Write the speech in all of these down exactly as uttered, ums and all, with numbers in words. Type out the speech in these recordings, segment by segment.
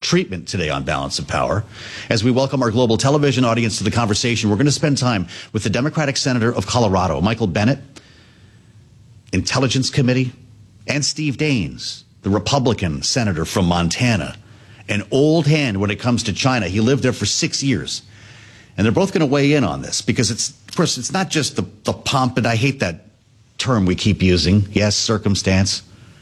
treatment today on Balance of Power. As we welcome our global television audience to the conversation, we're going to spend time with the Democratic Senator of Colorado, Michael Bennet, Intelligence Committee, and Steve Daines, the Republican senator from Montana, an old hand when it comes to China. He lived there for six years. And they're both going to weigh in on this because it's, of course, it's not just the, the pomp, and I hate that term we keep using. Yes, circumstance.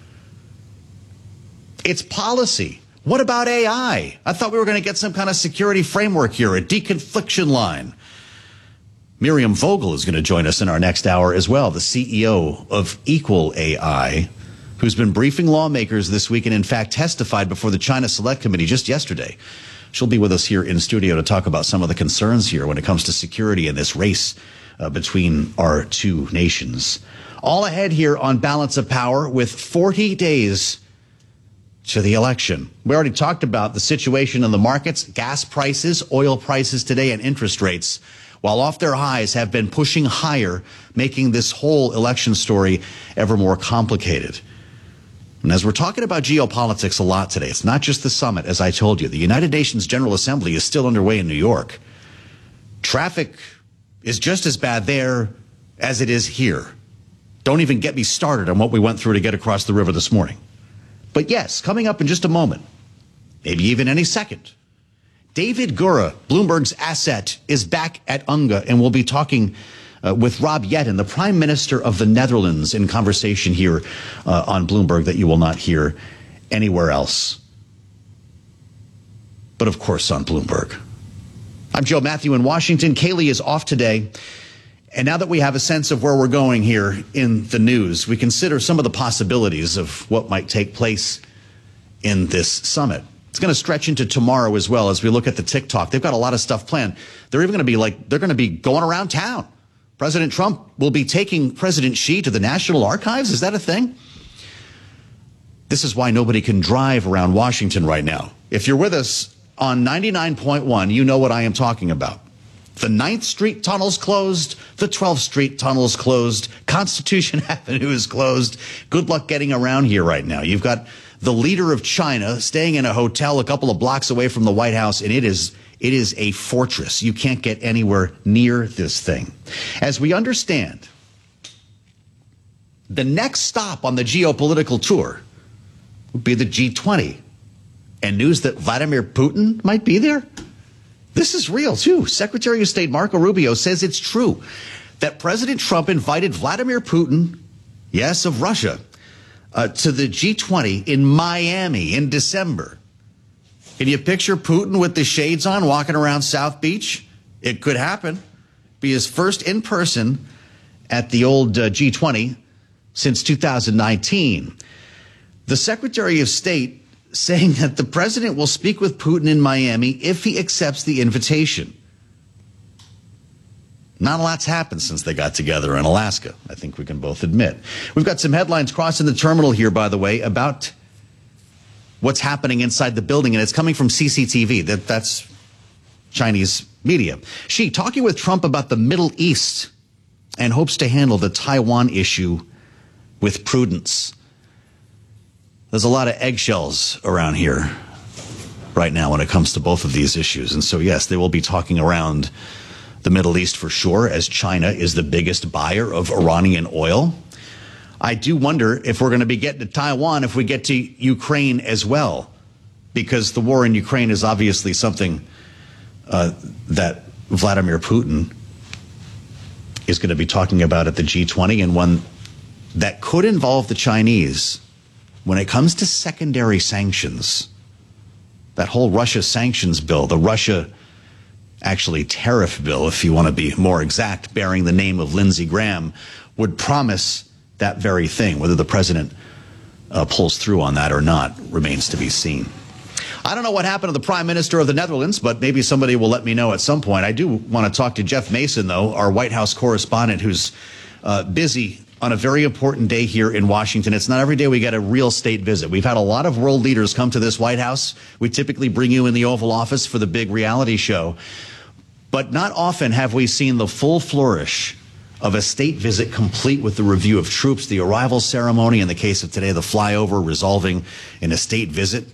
It's policy. What about A I? I thought we were going to get some kind of security framework here, a deconfliction line. Miriam Vogel is going to join us in our next hour as well, the C E O of Equal A I, who's been briefing lawmakers this week and, in fact, testified before the China Select Committee just yesterday. She'll be with us here in studio to talk about some of the concerns here when it comes to security in this race uh, between our two nations. All ahead here on Balance of Power with forty days to the election. We already talked about the situation in the markets, gas prices, oil prices today, and interest rates, while off their highs, have been pushing higher, making this whole election story ever more complicated. And as we're talking about geopolitics a lot today, it's not just the summit, as I told you. The United Nations General Assembly is still underway in New York. Traffic is just as bad there as it is here. Don't even get me started on what we went through to get across the river this morning. But yes, coming up in just a moment, maybe even any second, David Gura, Bloomberg's asset, is back at U N G A, and we'll be talking uh, with Rob Jetten, the Prime Minister of the Netherlands, in conversation here uh, on Bloomberg that you will not hear anywhere else. But of course on Bloomberg. I'm Joe Matthew in Washington. Kaylee is off today. And now that we have a sense of where we're going here in the news, we consider some of the possibilities of what might take place in this summit. It's going to stretch into tomorrow as well as we look at the TikTok. They've got a lot of stuff planned. They're even going to be like, they're going to be going around town. President Trump will be taking President Xi to the National Archives. Is that a thing? This is why nobody can drive around Washington right now. If you're with us on ninety-nine point one, you know what I am talking about. The ninth Street tunnel's closed. The twelfth Street tunnel's closed. Constitution Avenue is closed. Good luck getting around here right now. You've got the leader of China staying in a hotel a couple of blocks away from the White House, and it is it is a fortress. You can't get anywhere near this thing. As we understand, the next stop on the geopolitical tour would be the G twenty, and news that Vladimir Putin might be there. This is real, too. Secretary of State Marco Rubio says it's true that President Trump invited Vladimir Putin, yes, of Russia, uh, to the G twenty in Miami in December. Can you picture Putin with the shades on walking around South Beach? It could happen. Be his first in person at the old uh, G twenty since two thousand nineteen. The Secretary of State saying that the president will speak with Putin in Miami if he accepts the invitation. Not a lot's happened since they got together in Alaska, I think we can both admit. We've got some headlines crossing the terminal here, by the way, about what's happening inside the building, and it's coming from C C T V. That, that's Chinese media. Xi talking with Trump about the Middle East and hopes to handle the Taiwan issue with prudence. There's a lot of eggshells around here right now when it comes to both of these issues. And so, yes, they will be talking around the Middle East for sure, as China is the biggest buyer of Iranian oil. I do wonder if we're going to be getting to Taiwan if we get to Ukraine as well, because the war in Ukraine is obviously something uh, that Vladimir Putin is going to be talking about at the G twenty, and one that could involve the Chinese. When it comes to secondary sanctions, that whole Russia sanctions bill, the Russia actually tariff bill, if you want to be more exact, bearing the name of Lindsey Graham, would promise that very thing. Whether the president uh, pulls through on that or not remains to be seen. I don't know what happened to the Prime Minister of the Netherlands, but maybe somebody will let me know at some point. I do want to talk to Jeff Mason, though, our White House correspondent, who's uh, busy on a very important day here in Washington. It's not every day we get a real state visit. We've had a lot of world leaders come to this White House. We typically bring you in the Oval Office for the big reality show. But not often have we seen the full flourish of a state visit, complete with the review of troops, the arrival ceremony, in the case of today, the flyover, resolving in a state visit,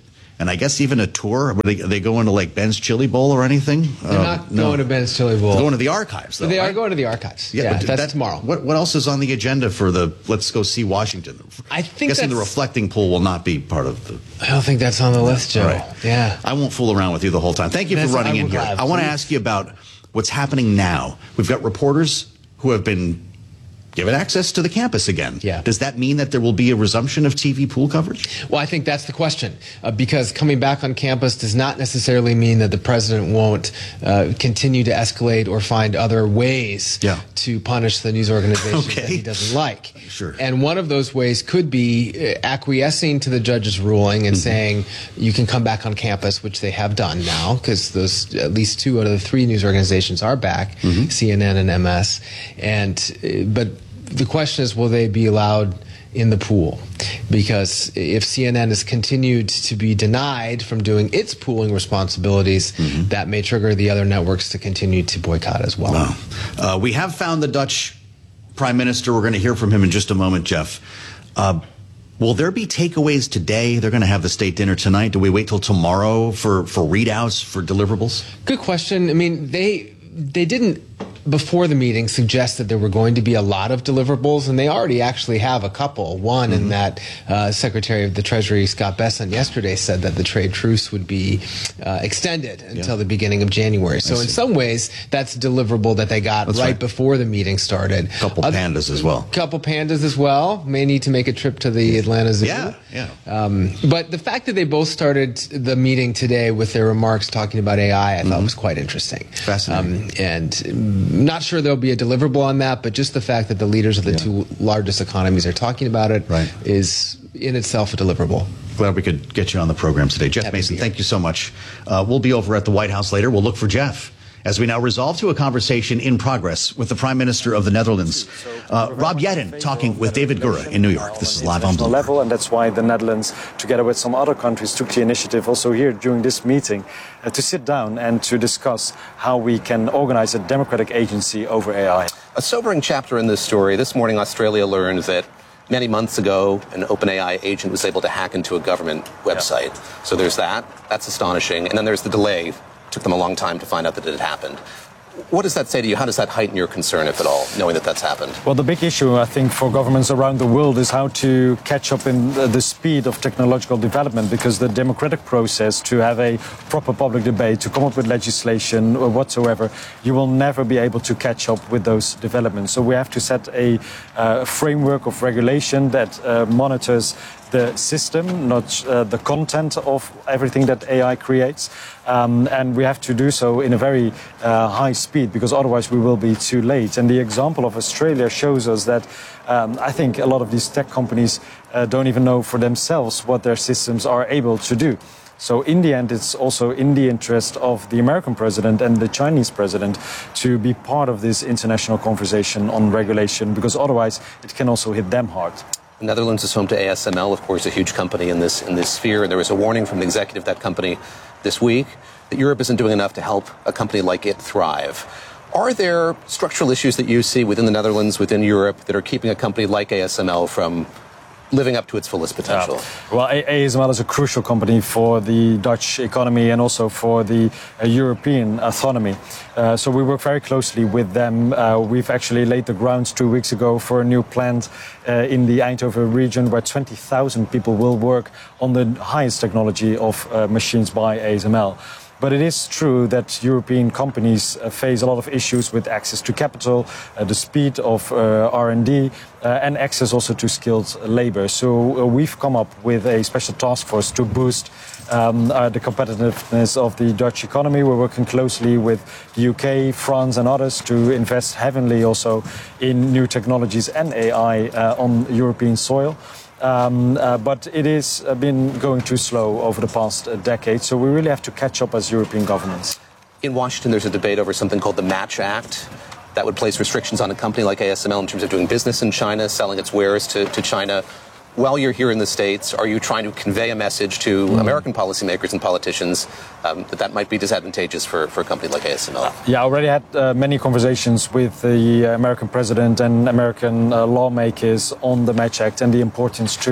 and I guess even a tour. Are they, are they going to like Ben's Chili Bowl or anything? They're um, not no. going to Ben's Chili Bowl. They're going to the archives, though. They right? are going to the archives. Yeah, yeah but that's that, tomorrow. What, what else is on the agenda for the Let's Go See Washington? I think guessing the reflecting pool will not be part of the. I don't think that's on the list, Joe. Right. Yeah. I won't fool around with you the whole time. Thank you that's, for running in here. Glad, I want to ask you about what's happening now. We've got reporters who have been given access to the campus again. Yeah. Does that mean that there will be a resumption of T V pool coverage? Well, I think that's the question, uh, because coming back on campus does not necessarily mean that the president won't uh, continue to escalate or find other ways yeah. to punish the news organizations okay. that he doesn't like. Sure. And one of those ways could be acquiescing to the judge's ruling and mm-hmm. saying you can come back on campus, which they have done now, because those at least two out of the three news organizations are back, mm-hmm. C N N and M S. And uh, but the question is, will they be allowed in the pool? Because if C N N has continued to be denied from doing its pooling responsibilities, mm-hmm. that may trigger the other networks to continue to boycott as well. Wow. Uh, we have found the Dutch Prime Minister. We're going to hear from him in just a moment, Jeff. Uh, will there be takeaways today? They're going to have the state dinner tonight. Do we wait till tomorrow for, for readouts, for deliverables? Good question. I mean, they they didn't, before the meeting, suggest that there were going to be a lot of deliverables, and they already actually have a couple. One mm-hmm. in that uh, Secretary of the Treasury, Scott Bessent, yesterday said that the trade truce would be uh, extended until yeah. the beginning of January. So in some ways, that's a deliverable that they got right, right before the meeting started. A couple Other, pandas as well. A couple pandas as well. May need to make a trip to the Atlanta Zoo. Yeah, yeah. Um, but the fact that they both started the meeting today with their remarks talking about A I, I mm-hmm. thought was quite interesting. Fascinating. Um, and I'm not sure there'll be a deliverable on that, but just the fact that the leaders of the yeah. two largest economies are talking about it right. is in itself a deliverable. Glad we could get you on the program today. Jeff Happy Mason, thank you so much. Uh, we'll be over at the White House later. We'll look for Jeff as we now resolve to a conversation in progress with the Prime Minister of the Netherlands. Uh, Rob Yetten talking with David Gura in New York. This is live on Bloomberg. Level, and that's why the Netherlands, together with some other countries, took the initiative also here during this meeting uh, to sit down and to discuss how we can organize a democratic agency over A I. A sobering chapter in this story. This morning, Australia learned that many months ago, an OpenAI agent was able to hack into a government website. Yeah. So there's that. That's astonishing. And then there's the delay. Took them a long time to find out that it had happened. What does that say to you? How does that heighten your concern, if at all, knowing that that's happened? Well, the big issue, I think, for governments around the world is how to catch up in the speed of technological development, because the democratic process to have a proper public debate, to come up with legislation or whatsoever, you will never be able to catch up with those developments. So we have to set a uh, framework of regulation that uh, monitors the system, not uh, the content of everything that A I creates. Um, and we have to do so in a very uh, high speed, because otherwise we will be too late. And the example of Australia shows us that um, I think a lot of these tech companies uh, don't even know for themselves what their systems are able to do. So in the end, it's also in the interest of the American president and the Chinese president to be part of this international conversation on regulation, because otherwise it can also hit them hard. The Netherlands is home to A S M L, of course, a huge company in this in this sphere. And there was a warning from the executive of that company this week that Europe isn't doing enough to help a company like it thrive. Are there structural issues that you see within the Netherlands, within Europe, that are keeping a company like A S M L from living up to its fullest potential? Yeah. Well, A S M L is a crucial company for the Dutch economy and also for the uh, European autonomy. Uh, so we work very closely with them. Uh, we've actually laid the grounds two weeks ago for a new plant uh, in the Eindhoven region where twenty thousand people will work on the highest technology of uh, machines by A S M L. But it is true that European companies uh, face a lot of issues with access to capital, uh, the speed of uh, R and D, uh, and access also to skilled labor. So uh, we've come up with a special task force to boost um, uh, the competitiveness of the Dutch economy. We're working closely with the U K, France and others to invest heavily also in new technologies and A I uh, on European soil. Um, uh, but it has uh, been going too slow over the past uh, decade, so we really have to catch up as European governments. In Washington, there's a debate over something called the Match Act that would place restrictions on a company like A S M L in terms of doing business in China, selling its wares to, to China. While you're here in the States, are you trying to convey a message to mm. American policymakers and politicians um, that that might be disadvantageous for, for a company like A S M L? Yeah, I already had uh, many conversations with the American president and American uh, lawmakers on the Match Act and the importance to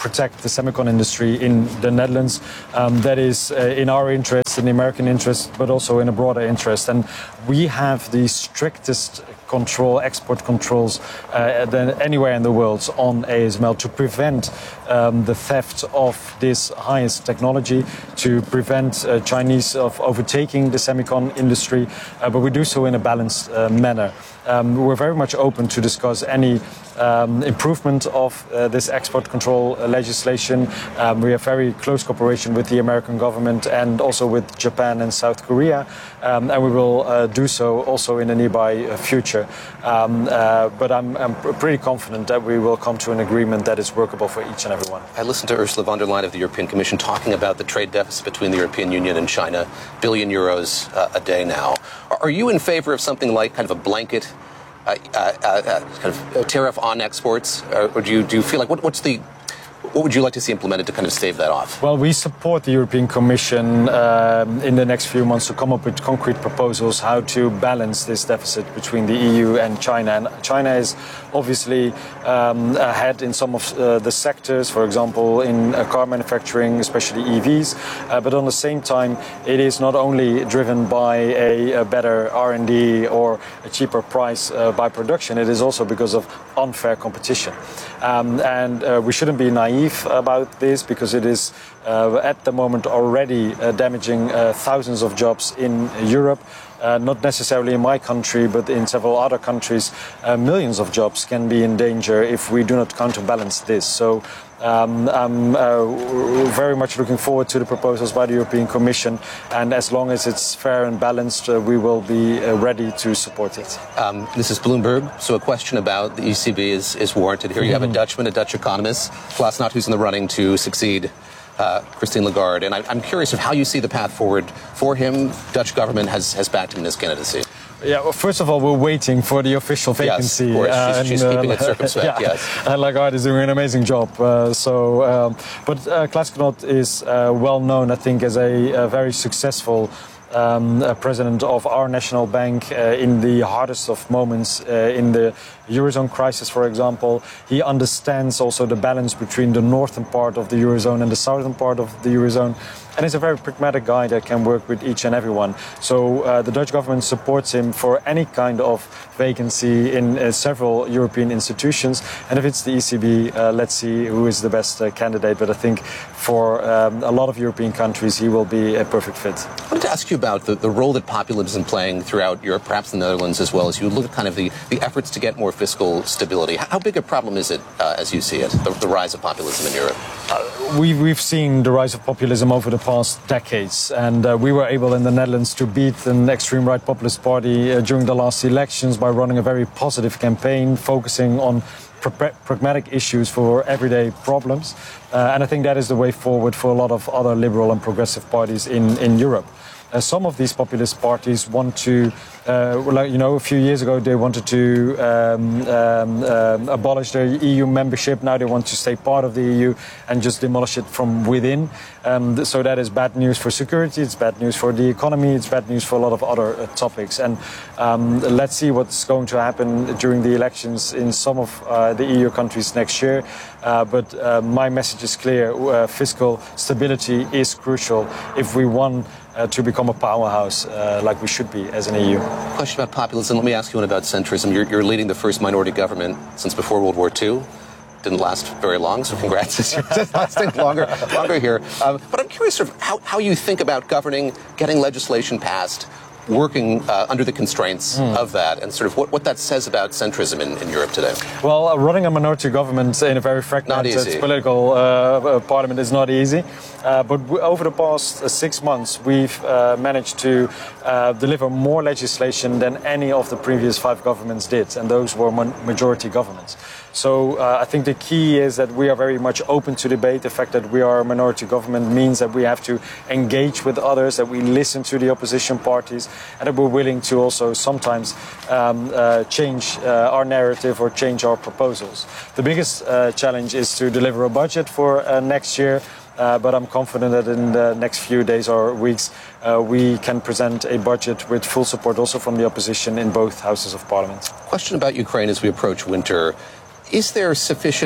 protect the semicon industry in the Netherlands. Um, that is uh, in our interest, in the American interest, but also in a broader interest. And we have the strictest control, export controls uh, than anywhere in the world on A S M L to prevent um, the theft of this highest technology, to prevent uh, Chinese of overtaking the semicon industry, uh, but we do so in a balanced uh, manner. Um, we're very much open to discuss any um, improvement of uh, this export control uh, legislation. Um, we have very close cooperation with the American government and also with Japan and South Korea, um, and we will uh, do so also in the nearby uh, future. Um, uh, but I'm, I'm pretty confident that we will come to an agreement that is workable for each and every one. I listened to Ursula von der Leyen of the European Commission talking about the trade deficit between the European Union and China, billion euros uh, a day now. Are you in favor of something like kind of a blanket Uh, uh, uh, kind of tariff on exports, or, or do you do you feel like what, what's the what would you like to see implemented to kind of stave that off? Well, we support the European Commission um, in the next few months to come up with concrete proposals how to balance this deficit between the E U and China. And China is obviously um, ahead in some of uh, the sectors, for example, in uh, car manufacturing, especially E Vs. Uh, but on the same time, it is not only driven by a, a better R and D or a cheaper price uh, by production, it is also because of unfair competition. Um, and uh, we shouldn't be naive about this, because it is uh, at the moment already uh, damaging uh, thousands of jobs in Europe. Uh, not necessarily in my country, but in several other countries, uh, millions of jobs can be in danger if we do not counterbalance this. So um, I'm uh, very much looking forward to the proposals by the European Commission, and as long as it's fair and balanced, uh, we will be uh, ready to support it. Um, this is Bloomberg, so a question about the E C B is, is warranted here. You have a Dutchman, a Dutch economist, Glassnot, who's in the running to succeed Uh, Christine Lagarde, and I, I'm curious of how you see the path forward for him. Dutch government has, has backed him in his candidacy. Yeah, well, first of all, we're waiting for the official vacancy. Yes, of course. She's, uh, she's and, keeping uh, it circumspect, yeah. yes. And Lagarde is doing an amazing job. Uh, so, um, but uh, Glassnot is uh, well known, I think, as a, a very successful Um, uh, president of our national bank uh, in the hardest of moments uh, in the Eurozone crisis, for example. He understands also the balance between the northern part of the Eurozone and the southern part of the Eurozone. And he's a very pragmatic guy that can work with each and everyone. So uh, the Dutch government supports him for any kind of vacancy in uh, several European institutions. And if it's the E C B, uh, let's see who is the best uh, candidate. But I think for um, a lot of European countries, he will be a perfect fit. I wanted to ask you about the, the role that populism is playing throughout Europe, perhaps the Netherlands as well, as you look at kind of the, the efforts to get more fiscal stability. How big a problem is it, uh, as you see it, the, the rise of populism in Europe? Uh, we've, we've seen the rise of populism over the past decades, and uh, we were able in the Netherlands to beat an extreme right populist party uh, during the last elections by running a very positive campaign focusing on pragmatic issues for everyday problems. Uh, and I think that is the way forward for a lot of other liberal and progressive parties in, in Europe. Uh, some of these populist parties want to, uh, like, you know, a few years ago they wanted to um, um, um, abolish their E U membership. Now they want to stay part of the E U and just demolish it from within. Um, so that is bad news for security, it's bad news for the economy, it's bad news for a lot of other uh, topics. And um, let's see what's going to happen during the elections in some of uh, the E U countries next year. Uh, but uh, my message is clear, uh, fiscal stability is crucial if we want Uh, to become a powerhouse uh, like we should be as an E U. Question about populism. Let me ask you one about centrism. You're, you're leading the first minority government since before World War Two. Didn't last very long, so congrats. It's lasting longer, longer here. Um, but I'm curious sort of how, how you think about governing, getting legislation passed, working uh, under the constraints mm. of that, and sort of what, what that says about centrism in, in Europe today. Well, uh, running a minority government in a very fragmented political uh, parliament is not easy. Uh, but w over the past uh, six months, we've uh, managed to uh, deliver more legislation than any of the previous five governments did, and those were majority governments. So uh, I think the key is that we are very much open to debate. The fact that we are a minority government means that we have to engage with others, that we listen to the opposition parties, and that we're willing to also sometimes um, uh, change uh, our narrative or change our proposals. The biggest uh, challenge is to deliver a budget for uh, next year. Uh, but I'm confident that in the next few days or weeks uh, we can present a budget with full support also from the opposition in both houses of parliament. Question about Ukraine as we approach winter. Is there sufficient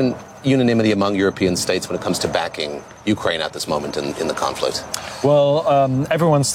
unanimity among European states when it comes to backing Ukraine at this moment in, in the conflict? Well, um, everyone's